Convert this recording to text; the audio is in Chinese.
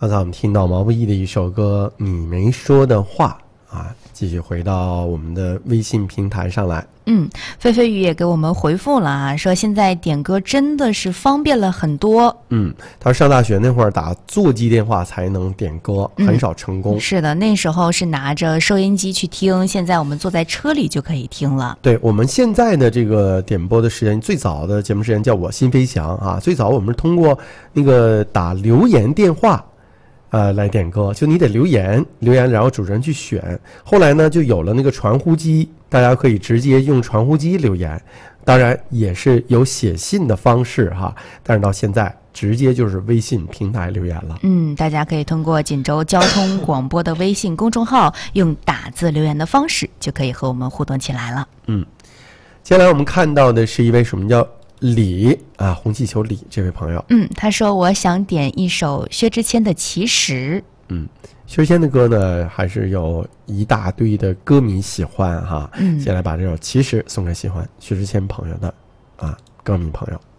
刚才我们听到毛不易的一首歌《你没说的话》啊，继续回到我们的微信平台上来。 飞飞鱼也给我们回复了啊，说现在点歌真的是方便了很多。 他说上大学那会儿打座机电话才能点歌，很少成功。 是的，那时候是拿着收音机去听，现在我们坐在车里就可以听了。 对，我们现在的这个点播的时间，最早的节目时间叫我心飞翔啊，最早我们是通过那个打留言电话来点歌，就你得留言，然后主持人去选。后来呢，就有了那个传呼机，大家可以直接用传呼机留言，当然也是有写信的方式哈。但是到现在，直接就是微信平台留言了。 大家可以通过锦州交通广播的微信公众号，用打字留言的方式，就可以和我们互动起来了。 接下来我们看到的是一位什么叫李啊，红气球李这位朋友。 他说我想点一首薛之谦的《其实》。 薛之谦的歌呢，还是有一大堆的歌迷喜欢哈。接下来把这首《其实》送给喜欢薛之谦朋友的歌迷朋友。